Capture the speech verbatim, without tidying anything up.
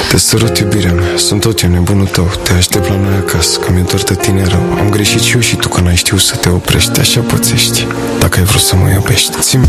Te sărut, iubirea mea, sunt tot eu nebunul tău. Te aștept la noi acasă, că mi-e dor de tine rău. Am greșit și eu și tu, că n-ai știut să te oprești. Așa pățești, dacă ai vrut să mă iubești. Țin